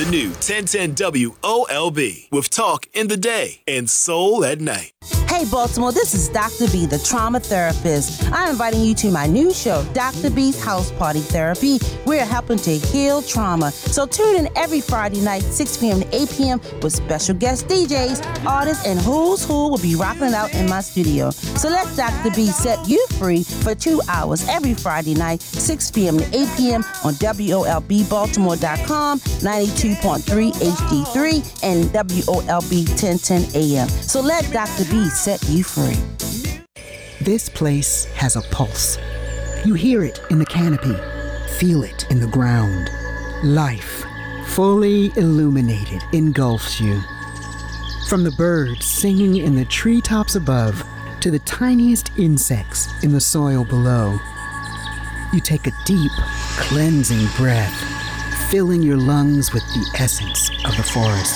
The new 1010 WOLB with talk in the day and soul at night. Hey Baltimore, this is Dr. B, the trauma therapist. I'm inviting you to my new show, Dr. B's House Party Therapy. We're helping to heal trauma. So tune in every Friday night, 6 p.m. to 8 p.m. with special guest DJs, artists, and who's who will be rocking it out in my studio. So let Dr. B set you free for 2 hours every Friday night, 6 p.m. to 8 p.m. on WOLBbaltimore.com, 92.3 HD3, and WOLB 1010 AM. So let Dr. B set you free. This place has a pulse. You hear it in the canopy, feel it in the ground. Life, fully illuminated, engulfs you. From the birds singing in the treetops above to the tiniest insects in the soil below. You take a deep, cleansing breath, filling your lungs with the essence of the forest.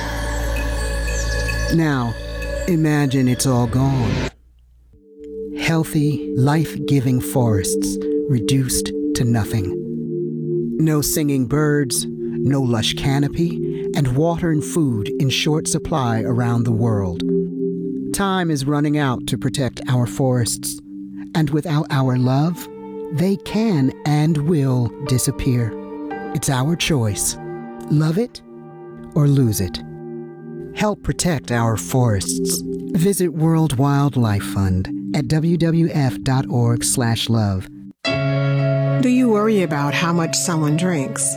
Now, imagine it's all gone. Healthy, life-giving forests reduced to nothing. No singing birds, no lush canopy, and water and food in short supply around the world. Time is running out to protect our forests, and without our love, they can and will disappear. It's our choice. Love it or lose it. Help protect our forests. Visit World Wildlife Fund at wwf.org/love. Do you worry about how much someone drinks?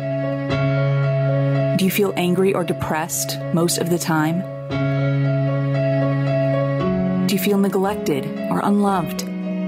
Do you feel angry or depressed most of the time? Do you feel neglected or unloved?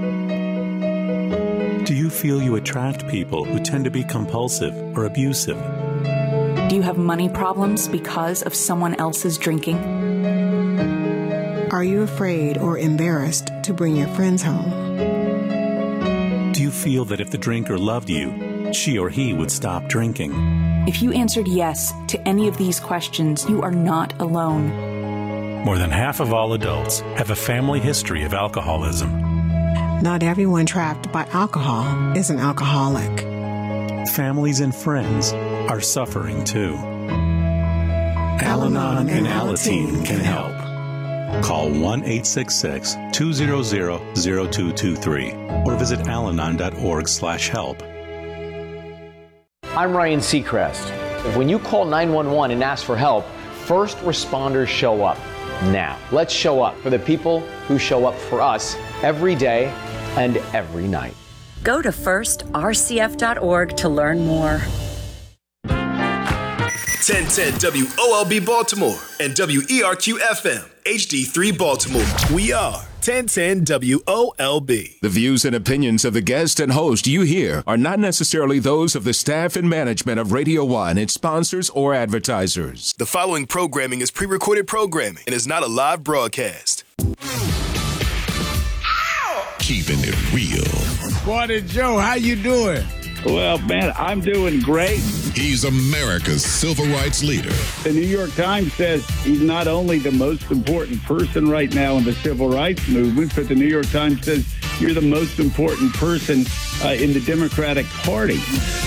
Do you feel you attract people who tend to be compulsive or abusive? Do you have money problems because of someone else's drinking? Are you afraid or embarrassed to bring your friends home? Do you feel that if the drinker loved you, she or he would stop drinking? If you answered yes to any of these questions, you are not alone. More than half of all adults have a family history of alcoholism. Not everyone trapped by alcohol is an alcoholic. Families and friends are suffering too. Al-Anon and Alateen can help. Call 1-866-200-0223 or visit alanon.org/help. I'm Ryan Seacrest. When you call 911 and ask for help, first responders show up. Now, let's show up for the people who show up for us every day and every night. Go to firstrcf.org to learn more. 1010 WOLB Baltimore and WERQ FM HD3 Baltimore. We are 1010 WOLB. The views and opinions of the guest and host you hear are not necessarily those of the staff and management of Radio 1, its sponsors, or advertisers. The following programming is pre-recorded programming and is not a live broadcast. Keeping it real. Squatty Joe, how you doing? Well, man, I'm doing great. He's America's civil rights leader. The New York Times says he's not only the most important person right now in the civil rights movement, but the New York Times says you're the most important person in the Democratic Party.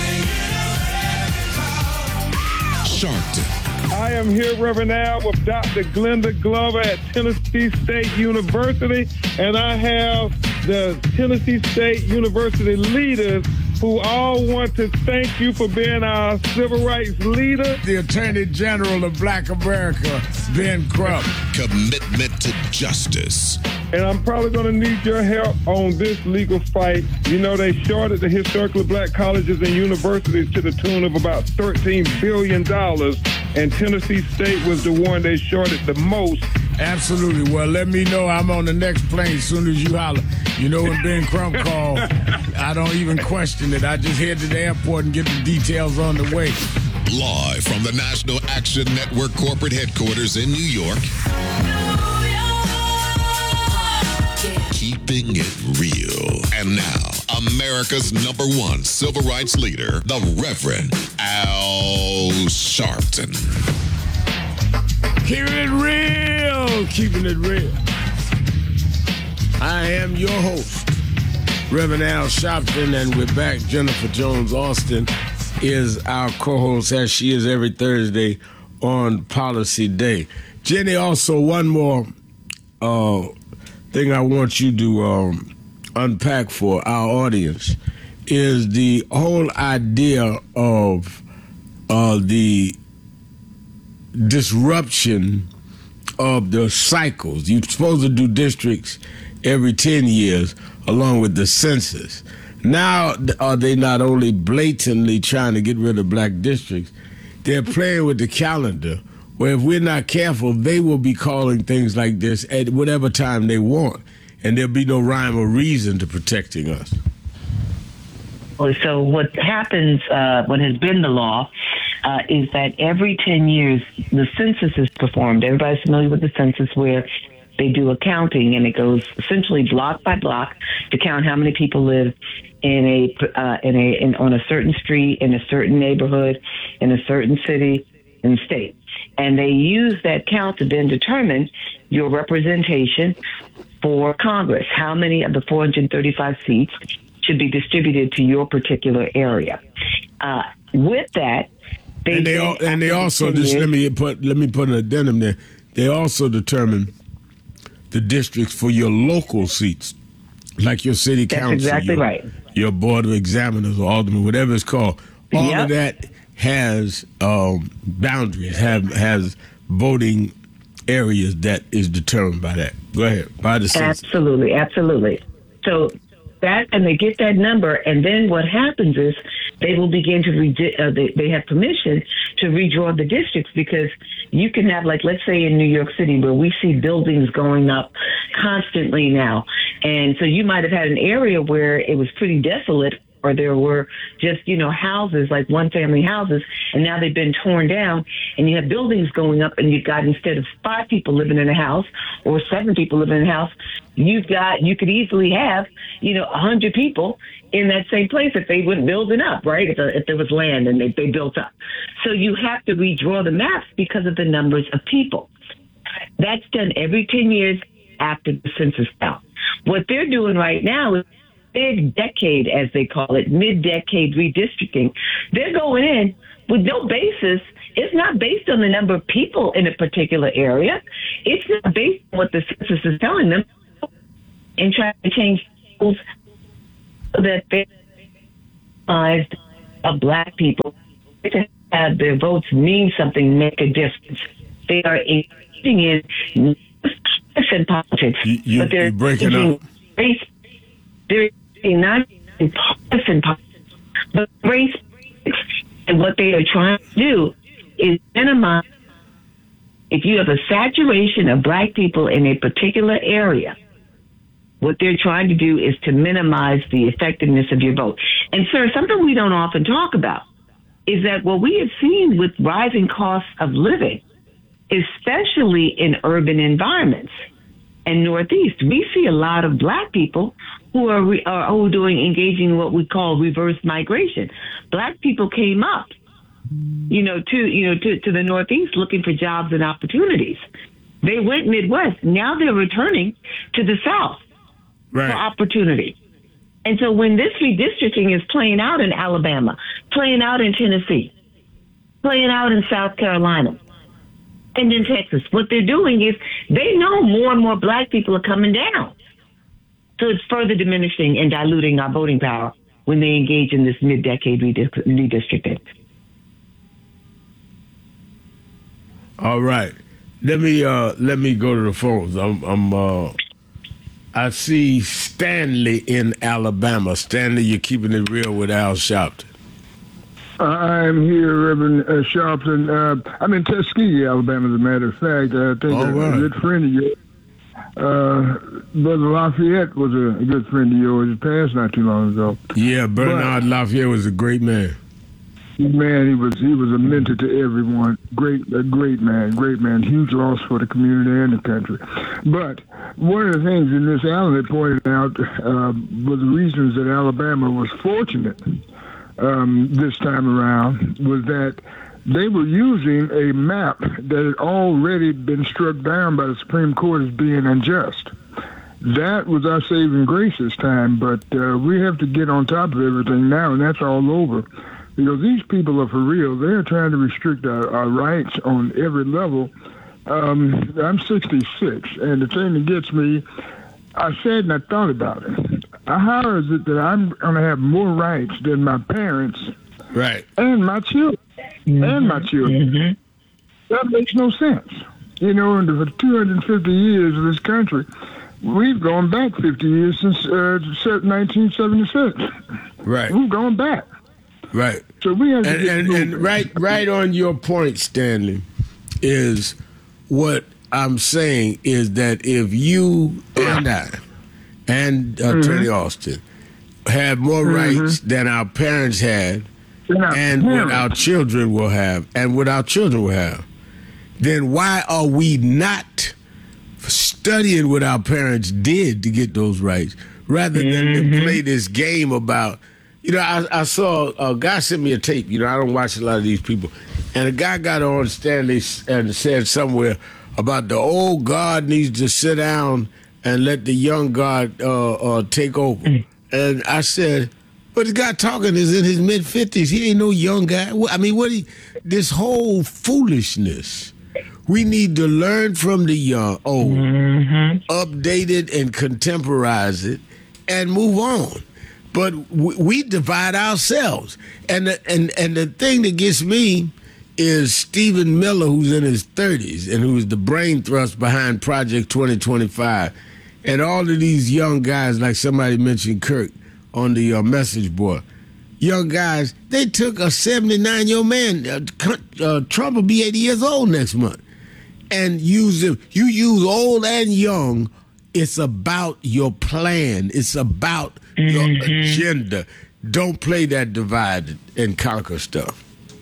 Sharpton. I am here, Reverend Al, with Dr. Glenda Glover at Tennessee State University, and I have the Tennessee State University leaders who all want to thank you for being our civil rights leader. The Attorney General of Black America, Ben Crump. Commitment to justice. And I'm probably going to need your help on this legal fight. You know, they shorted the historically black colleges and universities to the tune of about $13 billion, and Tennessee State was the one they shorted the most. Absolutely. Well, let me know. I'm on the next plane as soon as you holler. You know, when Ben Crump called, I don't even question it. I just head to the airport and get the details on the way. Live from the National Action Network corporate headquarters in New York. Keeping it real. And now, America's #1 civil rights leader, the Reverend Al Sharpton. Keeping it real. Keeping it real. I am your host, Reverend Al Sharpton, and we're back, Jennifer Jones Austin. is our co-host, as she is every Thursday on Policy Day. Jenny, also one more thing I want you to unpack for our audience is the whole idea of the disruption of the cycles. You're supposed to do districts every 10 years along with the census. Now are they not only blatantly trying to get rid of black districts, they're playing with the calendar where if we're not careful, they will be calling things like this at whatever time they want, and there'll be no rhyme or reason to protecting us. So what happens, what has been the law, is that every 10 years, the census is performed. Everybody's familiar with the census where they do a counting, and it goes essentially block by block to count how many people live on a certain street, in a certain neighborhood, in a certain city and state. And they use that count to then determine your representation for Congress. How many of the 435 seats should be distributed to your particular area? With that, they also just let me put an addendum there. They also determine the districts for your local seats, like your city council. That's exactly right. Your board of examiners or aldermen, whatever it's called. All of that has boundaries, has voting areas that is determined by that. Go ahead. By the census. Absolutely. So that, and they get that number, and then what happens is they will begin to they have permission to redraw the districts, because you can have, like, let's say in New York City, where we see buildings going up constantly now, and so you might have had an area where it was pretty desolate, or there were just, houses, like one-family houses, and now they've been torn down, and you have buildings going up, and you've got, instead of 5 people living in a house or 7 people living in a house, you could easily have, 100 people in that same place if they went building up, right? If there was land and they built up. So you have to redraw the maps because of the numbers of people. That's done every 10 years after the census count. What they're doing right now is mid-decade, as they call it, mid-decade redistricting. They're going in with no basis. It's not based on the number of people in a particular area. It's not based on what the census is telling them, and trying to change schools so that they realize of black people to have their votes mean something, make a difference. They are engaging in partisan politics, but they're breaking up. They're not in partisan politics, but race politics. And what they are trying to do is minimize. If you have a saturation of black people in a particular area, what they're trying to do is to minimize the effectiveness of your vote. And, sir, something we don't often talk about is that what we have seen with rising costs of living, especially in urban environments and Northeast, we see a lot of black people who are engaging in what we call reverse migration. Black people came up, to the Northeast looking for jobs and opportunities. They went Midwest. Now they're returning to the South. Right. For opportunity. And so when this redistricting is playing out in Alabama, playing out in Tennessee, playing out in South Carolina, and in Texas, what they're doing is they know more and more black people are coming down. So it's further diminishing and diluting our voting power when they engage in this mid-decade redistricting. All right. Let me go to the phones. I see Stanley in Alabama. Stanley, you're keeping it real with Al Sharpton. I'm here, Reverend Sharpton. I'm in Tuskegee, Alabama, as a matter of fact. I think a good friend of yours, Brother Lafayette, was a good friend of yours. He passed not too long ago. Yeah, Bernard Lafayette was a great man. Man, he was a mentor to everyone. A great man. Huge loss for the community and the country. But one of the things in this Allen had pointed out was the reasons that Alabama was fortunate this time around was that they were using a map that had already been struck down by the Supreme Court as being unjust. That was our saving grace this time, but we have to get on top of everything now, and that's all over. because these people are for real. They're trying to restrict our rights on every level. I'm 66, and the thing that gets me, I said and I thought about it. How is it that I'm going to have more rights than my parents and my children? That makes no sense. You know, for 250 years of this country, we've gone back 50 years since 1976. Right. We've gone back. Right. So we have to and right on your point, Stanley, is what I'm saying is that if you and I and Attorney Austin had more rights than our parents had, and what our children will have, then why are we not studying what our parents did to get those rights, rather than to play this game about, you know, I saw a guy sent me a tape. You know, I don't watch a lot of these people. And a guy got on Stanley and said somewhere about the old guard needs to sit down and let the young guard take over. And I said, but the guy talking is in his mid-50s. He ain't no young guy. I mean, this whole foolishness. We need to learn from the young, update it and contemporize it and move on. But we divide ourselves. And the thing that gets me is Stephen Miller, who's in his 30s and who's the brain thrust behind Project 2025. And all of these young guys, like somebody mentioned Kirk on the message board, young guys, they took a 79-year-old man. Trump will be 80 years old next month. And use him. You use old and young. It's about your plan. It's about your agenda. Don't play that divide and conquer stuff.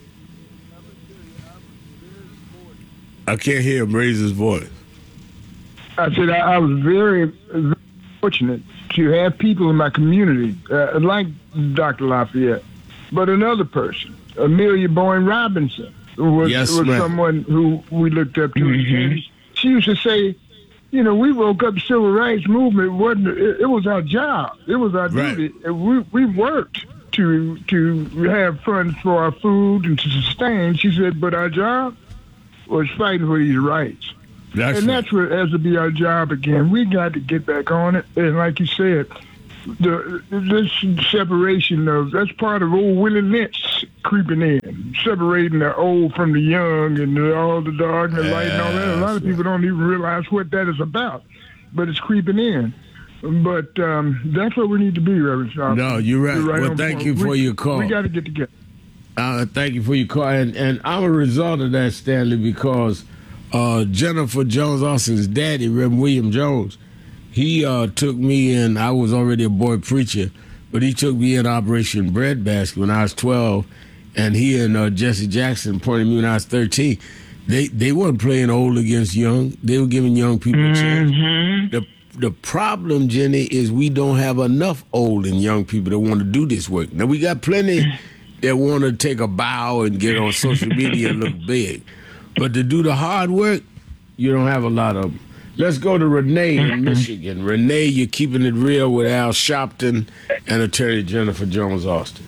I can't hear him raise his voice. I said I was very, very fortunate to have people in my community, like Dr. Lafayette, but another person, Amelia Boyne Robinson, was someone who we looked up to. She used to say, you know, we woke up the civil rights movement. It was our job. It was our duty. We worked to have funds for our food and to sustain. She said, but our job was fighting for these rights. That's what has to be our job again. We got to get back on it. And like you said, this separation that's part of old Willie Lynch creeping in, separating the old from the young and all the dark and the light and all that. A lot of people don't even realize what that is about, but it's creeping in. But that's what we need to be, Reverend Sharp. No, you're right. Well, thank you for your call. We got to get together. Thank you for your call. And I'm a result of that, Stanley, because Jennifer Jones Austin's daddy, Reverend William Jones, he took me in. I was already a boy preacher, but he took me in Operation Breadbasket when I was 12, and he and Jesse Jackson pointed me when I was 13. They weren't playing old against young. They were giving young people a chance. The problem, Jenny, is we don't have enough old and young people that want to do this work. Now, we got plenty that want to take a bow and get on social media and look big. But to do the hard work, you don't have a lot of them. Let's go to Renee in Michigan. Renee, you're keeping it real with Al Sharpton and Attorney Jennifer Jones Austin.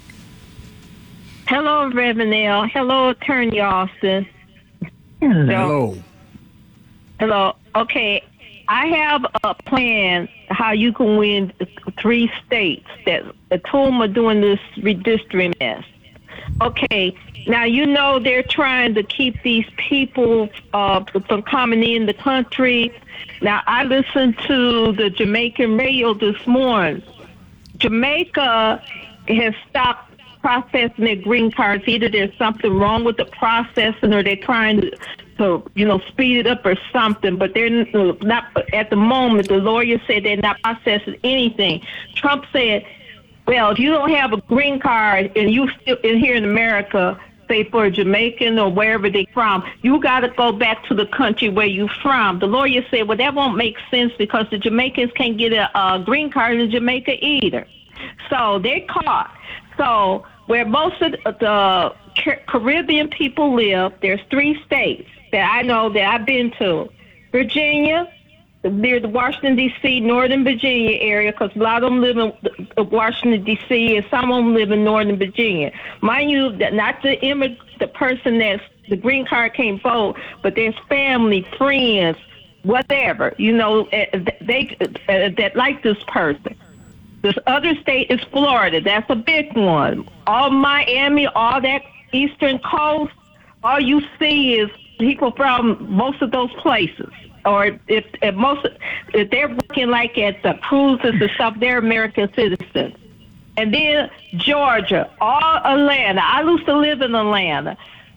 Hello, Reverend Al. Hello, Attorney Austin. Hello. Hello. Okay, I have a plan how you can win 3 states that the two of them are doing this redistricting mess. Okay, now you know they're trying to keep these people from coming in the country. Now, I listened to the Jamaican radio this morning. Jamaica has stopped processing their green cards. Either there's something wrong with the processing or they're trying to speed it up or something, but they're not at the moment. The lawyer said they're not processing anything. Trump said, well, if you don't have a green card and you still here in America, say for a Jamaican or wherever they're from, you got to go back to the country where you're from. The lawyer said, well, that won't make sense because the Jamaicans can't get a green card in Jamaica either. So they're caught. So where most of the Caribbean people live, there's 3 states that I know that I've been to: Virginia, near the Washington, D.C., Northern Virginia area, because a lot of them live in Washington, D.C., and some of them live in Northern Virginia. Mind you, that not the person that's the green card can't vote, but there's family, friends, whatever, that like this person. This other state is Florida. That's a big one. All Miami, all that eastern coast, all you see is people from most of those places. Or if they're working like at the cruises and stuff, they're American citizens. And then Georgia, all Atlanta. I used to live in Atlanta.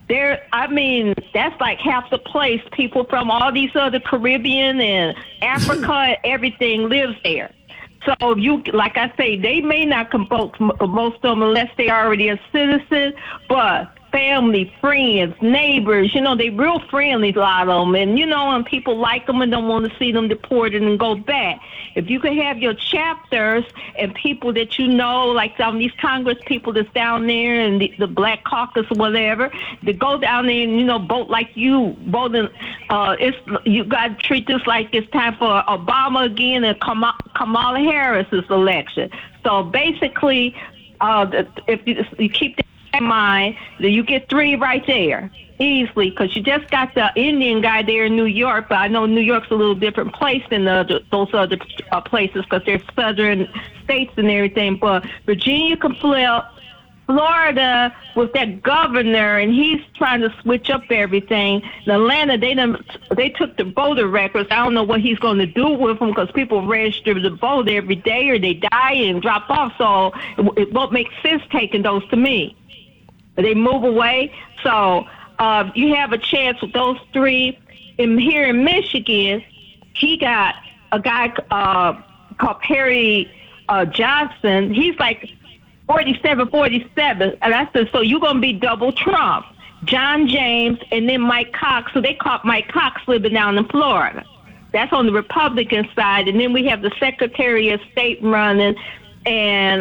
That's like half the place. People from all these other Caribbean and Africa, everything lives there. So like I say, they may not vote, most of them, unless they already a citizen, but family, friends, neighbors, they real friendly, a lot of them. And, and people like them and don't want to see them deported and go back. If you could have your chapters and people that like some of these Congress people that's down there and the Black Caucus or whatever, to go down there and, vote like you voting. You got to treat this like it's time for Obama again and Kamala Harris's election. So basically, if you keep that in mind, that you get 3 right there easily, because you just got the Indian guy there in New York, but I know New York's a little different place than those other places because they're southern states and everything. But Virginia can flip, Florida with that governor, and he's trying to switch up everything. In Atlanta, they took the voter records. I don't know what he's going to do with them because people register to vote every day or they die and drop off. So it won't make sense taking those to me. They move away. So you have a chance with those 3. And here in Michigan, he got a guy called Perry Johnson. He's like 47. And I said, so you're going to be double Trump. John James and then Mike Cox. So they caught Mike Cox living down in Florida. That's on the Republican side. And then we have the Secretary of State running and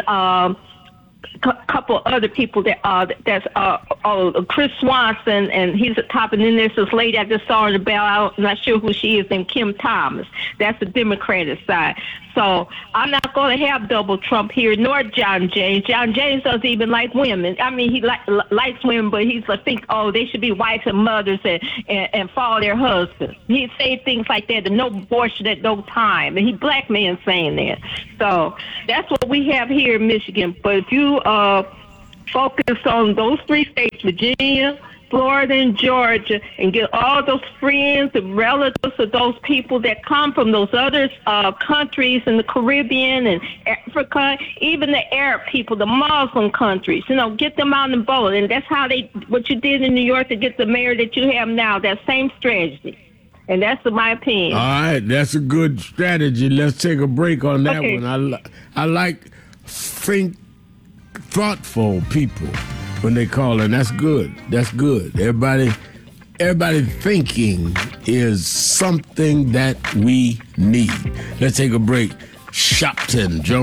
couple other people that's Chris Swanson, and he's at the top, and then there's this lady I just saw in the bell, I'm not sure who she is, named Kim Thomas. That's the Democratic side. So I'm not going to have double Trump here, nor John James. John James doesn't even like women. I mean, he likes women, but he's like, they should be wives and mothers and follow their husbands. He say things like that, no abortion at no time. And he black man saying that. So that's what we have here in Michigan. But if you focus on those 3 states, Virginia, Florida, and Georgia, and get all those friends and relatives of those people that come from those other countries in the Caribbean and Africa, even the Arab people, the Muslim countries, get them out and vote. And that's what you did in New York to get the mayor that you have now, that same strategy. And that's my opinion. All right, that's a good strategy. Let's take a break on that one. I like thoughtful people when they call in. That's good. Everybody thinking is something that we need. Let's take a break. Shopton Jones.